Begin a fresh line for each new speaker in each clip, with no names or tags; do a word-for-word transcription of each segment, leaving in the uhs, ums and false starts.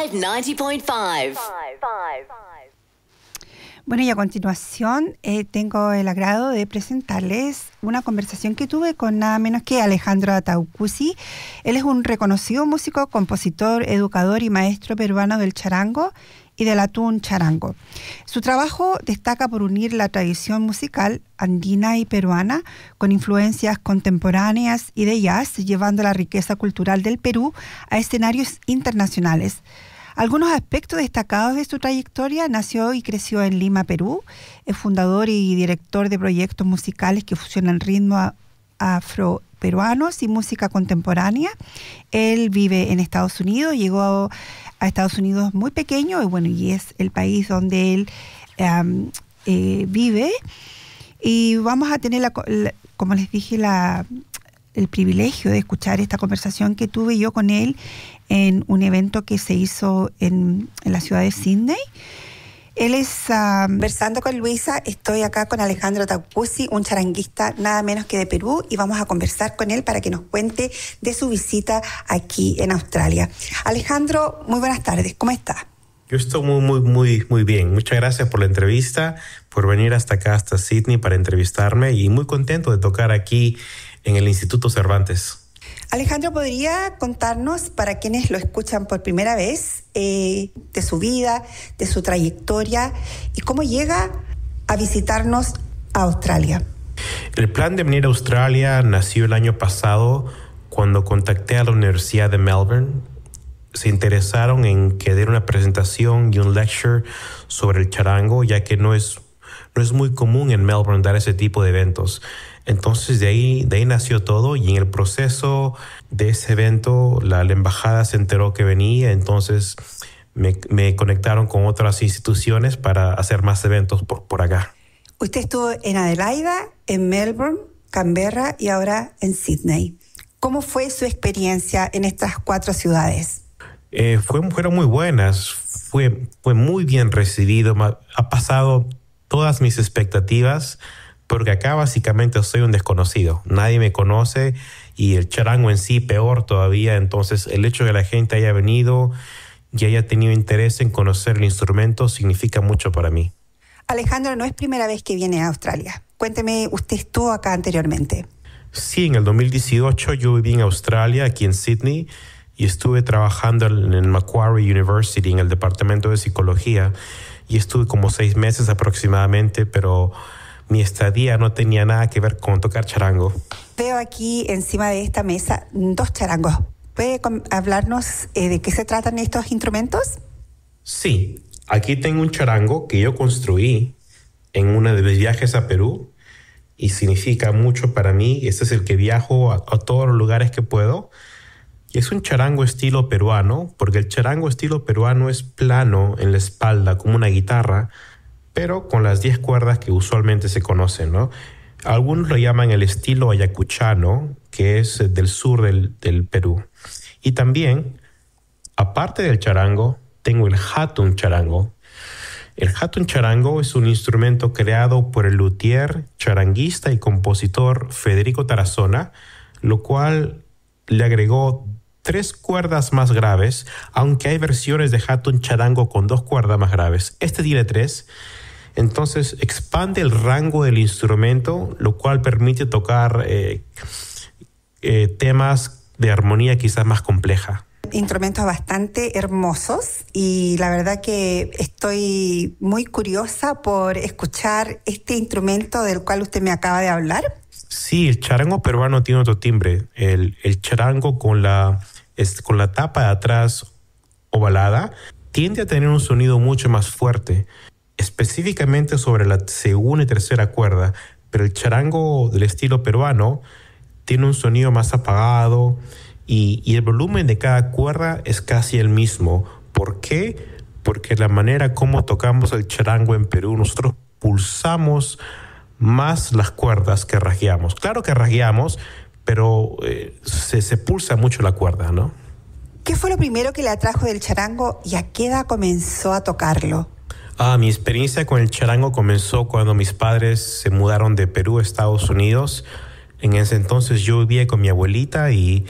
Live ninety point five.
Bueno, y a continuación eh, tengo el agrado de presentarles una conversación que tuve con nada menos que Alejandro Atahucusi. Él es un reconocido músico, compositor, educador y maestro peruano del charango y del atún charango. Su trabajo destaca por unir la tradición musical andina y peruana con influencias contemporáneas y de jazz, llevando la riqueza cultural del Perú a escenarios internacionales. Algunos aspectos destacados de su trayectoria: nació y creció en Lima, Perú. Es fundador y director de proyectos musicales que fusionan ritmos afroperuanos y música contemporánea. Él vive en Estados Unidos, llegó a Estados Unidos muy pequeño y bueno, y es el país donde él um, eh, vive. Y vamos a tener, la, la, como les dije, la... el privilegio de escuchar esta conversación que tuve yo con él en un evento que se hizo en, en la ciudad de Sydney. Él es... Uh, conversando con Luisa, estoy acá con Alejandro Atahucusi, un charanguista nada menos que de Perú, y vamos a conversar con él para que nos cuente de su visita aquí en Australia. Alejandro, muy buenas tardes, ¿cómo está?
Yo estoy muy, muy, muy, muy bien. Muchas gracias por la entrevista, por venir hasta acá, hasta Sydney, para entrevistarme, y muy contento de tocar aquí en el Instituto Cervantes.
Alejandro, ¿podría contarnos, para quienes lo escuchan por primera vez, eh, de su vida, de su trayectoria y cómo llega a visitarnos a Australia?
El plan de venir a Australia nació el año pasado cuando contacté a la Universidad de Melbourne. Se interesaron en que diera una presentación y un lecture sobre el charango, ya que no es, no es muy común en Melbourne dar ese tipo de eventos. Entonces de ahí, de ahí nació todo, y en el proceso de ese evento la, la embajada se enteró que venía, entonces me, me conectaron con otras instituciones para hacer más eventos por, por acá.
Usted estuvo en Adelaida, en Melbourne, Canberra y ahora en Sydney. ¿Cómo fue su experiencia en estas cuatro ciudades?
Eh, fue, fueron muy buenas, fue, fue muy bien recibido, ha pasado todas mis expectativas, porque acá básicamente soy un desconocido. Nadie me conoce y el charango en sí peor todavía. Entonces el hecho de que la gente haya venido y haya tenido interés en conocer el instrumento significa mucho para mí.
Alejandro, no es primera vez que viene a Australia. Cuénteme, ¿usted estuvo acá anteriormente?
Sí, en el dos mil dieciocho yo viví en Australia, aquí en Sydney, y estuve trabajando en el Macquarie University en el departamento de psicología, y estuve como seis meses aproximadamente, pero mi estadía no tenía nada que ver con tocar charango.
Veo aquí encima de esta mesa dos charangos. ¿Puede hablarnos eh, de qué se tratan estos instrumentos?
Sí, aquí tengo un charango que yo construí en uno de mis viajes a Perú y significa mucho para mí. Este es el que viajo a, a todos los lugares que puedo. Y es un charango estilo peruano, porque el charango estilo peruano es plano en la espalda como una guitarra, pero con las diez cuerdas que usualmente se conocen, ¿no? Algunos lo llaman el estilo ayacuchano, que es del sur del, del Perú. Y también, aparte del charango, tengo el hatun charango. El hatun charango es un instrumento creado por el luthier, charanguista y compositor Federico Tarazona, lo cual le agregó tres cuerdas más graves, aunque hay versiones de hatun charango con dos cuerdas más graves. Este tiene tres. Entonces expande el rango del instrumento, lo cual permite tocar eh, eh, temas de armonía quizás más compleja.
Instrumentos bastante hermosos, y la verdad que estoy muy curiosa por escuchar este instrumento del cual usted me acaba de hablar.
Sí, el charango peruano tiene otro timbre. El, el charango con la, es, con la tapa de atrás ovalada tiende a tener un sonido mucho más fuerte, específicamente sobre la segunda y tercera cuerda, pero el charango del estilo peruano tiene un sonido más apagado y, y el volumen de cada cuerda es casi el mismo. ¿Por qué? Porque la manera como tocamos el charango en Perú, nosotros pulsamos más las cuerdas que rasgueamos. Claro que rasgueamos, pero eh, se, se pulsa mucho la cuerda, ¿no?
¿Qué fue lo primero que le atrajo del charango y a qué edad comenzó a tocarlo?
Ah, mi experiencia con el charango comenzó cuando mis padres se mudaron de Perú a Estados Unidos. En ese entonces yo vivía con mi abuelita y,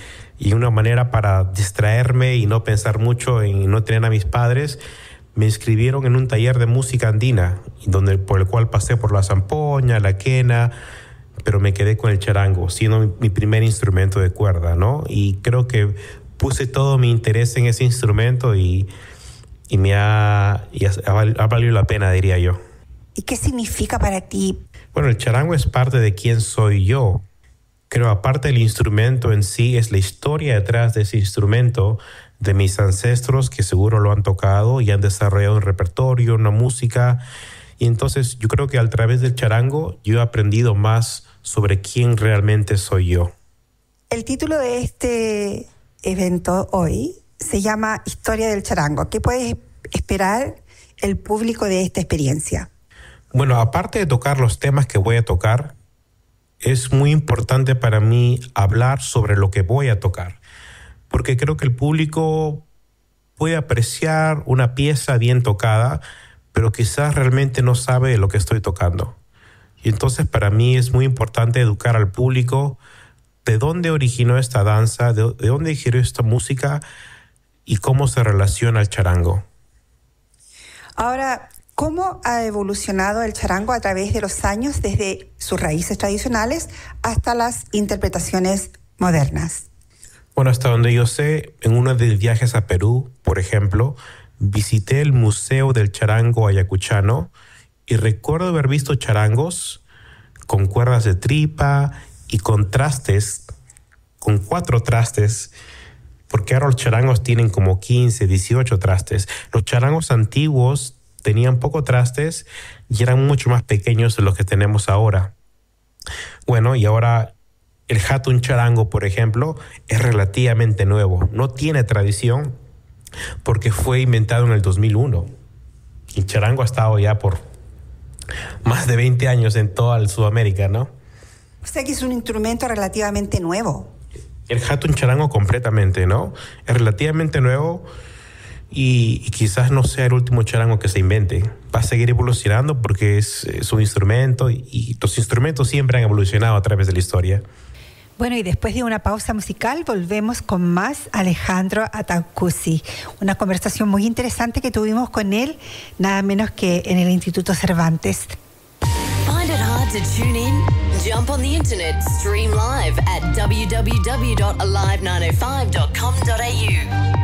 Y una manera para distraerme y no pensar mucho en no tener a mis padres, me inscribieron en un taller de música andina, donde, por el cual pasé por la zampoña, la quena, pero me quedé con el charango, siendo mi, mi primer instrumento de cuerda, ¿no? Y creo que puse todo mi interés en ese instrumento y, y me ha, y ha, ha valido la pena, diría yo.
¿Y qué significa para ti?
Bueno, el charango es parte de quién soy yo. Creo, aparte del instrumento en sí, es la historia detrás de ese instrumento, de mis ancestros que seguro lo han tocado y han desarrollado un repertorio, una música. Y entonces yo creo que a través del charango yo he aprendido más sobre quién realmente soy yo.
El título de este evento hoy se llama Historia del Charango. ¿Qué puede esperar el público de esta experiencia?
Bueno, aparte de tocar los temas que voy a tocar, es muy importante para mí hablar sobre lo que voy a tocar, porque creo que el público puede apreciar una pieza bien tocada, pero quizás realmente no sabe lo que estoy tocando. Y entonces para mí es muy importante educar al público de dónde originó esta danza, de, de dónde giró esta música y cómo se relaciona al charango.
Ahora, ¿cómo ha evolucionado el charango a través de los años, desde sus raíces tradicionales hasta las interpretaciones modernas?
Bueno, hasta donde yo sé, en uno de mis viajes a Perú, por ejemplo, visité el Museo del Charango Ayacuchano y recuerdo haber visto charangos con cuerdas de tripa y con trastes, con cuatro trastes, porque ahora los charangos tienen como quince, dieciocho trastes. Los charangos antiguos tenían pocos trastes y eran mucho más pequeños de los que tenemos ahora. Bueno, y ahora el hatun charango, por ejemplo, es relativamente nuevo. No tiene tradición porque fue inventado en el dos mil uno. El charango ha estado ya por más de veinte años en toda Sudamérica, ¿no?
O sea que es un instrumento relativamente nuevo.
El hatun charango completamente, ¿no? Es relativamente nuevo y, y quizás no sea el último charango que se invente. Va a seguir evolucionando porque es, es un instrumento y, y los instrumentos siempre han evolucionado a través de la historia.
Bueno, y después de una pausa musical volvemos con más Alejandro Ataucusi. Una conversación muy interesante que tuvimos con él, nada menos que en el Instituto Cervantes.
Find it hard to tune in? Jump on the internet, stream live at w w w dot alive nine oh five dot com dot a u.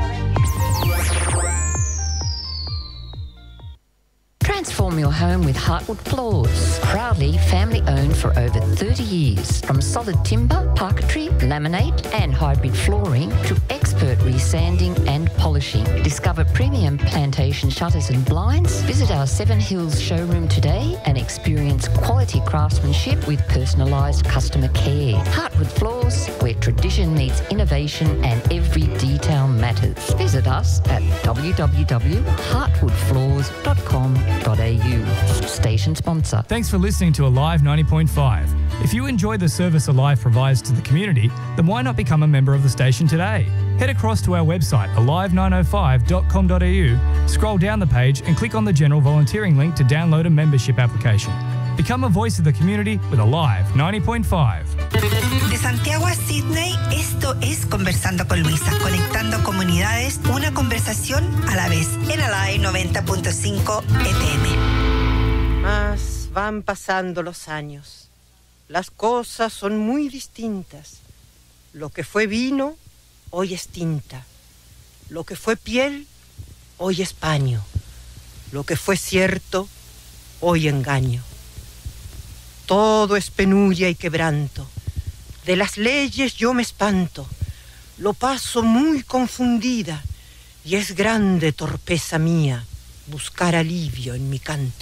Transform your home with Heartwood Floors. Proudly family owned for over thirty years. From solid timber, parquetry, laminate and hybrid flooring to expert resanding and polishing. Discover premium plantation shutters and blinds. Visit our Seven Hills showroom today and experience quality craftsmanship with personalised customer care. Heartwood Floors, where tradition meets innovation and every detail matters. Visit us at w w w dot heartwood floors dot com dot a u. Station sponsor.
Thanks for listening to Alive ninety point five. If you enjoy the service Alive provides to the community, then why not become a member of the station today? Head across to our website alive nine oh five dot com dot a u, scroll down the page and click on the general volunteering link to download a membership application. Become a voice of the community with Alive ninety point five.
De Santiago a Sydney, esto es Conversando con Luisa, conectando comunidades, una conversación a la vez, en Alive noventa punto cinco F M.
Mas van pasando los años. Las cosas son muy distintas. Lo que fue vino, hoy es tinta. Lo que fue piel, hoy es paño. Lo que fue cierto, hoy engaño. Todo es penuria y quebranto. De las leyes yo me espanto. Lo paso muy confundida y es grande torpeza mía buscar alivio en mi canto.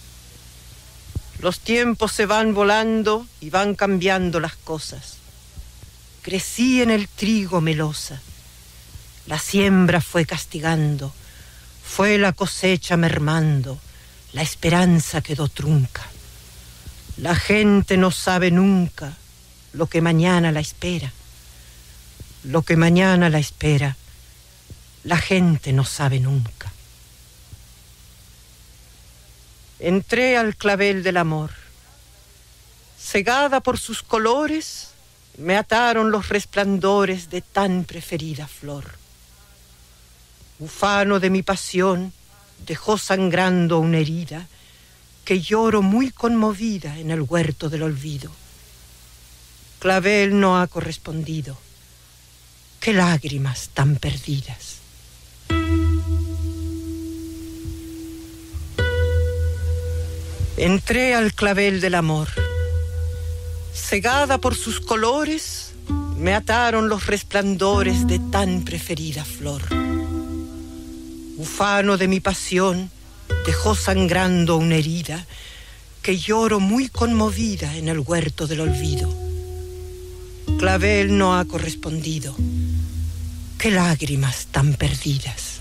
Los tiempos se van volando y van cambiando las cosas. Crecí en el trigo melosa. La siembra fue castigando. Fue la cosecha mermando. La esperanza quedó trunca. La gente no sabe nunca lo que mañana la espera. Lo que mañana la espera, la gente no sabe nunca. Entré al clavel del amor. Cegada por sus colores, me ataron los resplandores de tan preferida flor. Ufano de mi pasión dejó sangrando una herida que lloro muy conmovida en el huerto del olvido. Clavel no ha correspondido. Qué lágrimas tan perdidas. Entré al clavel del amor. Cegada por sus colores, me ataron los resplandores de tan preferida flor. Ufano de mi pasión dejó sangrando una herida que lloro muy conmovida en el huerto del olvido. Clavel no ha correspondido. Qué lágrimas tan perdidas.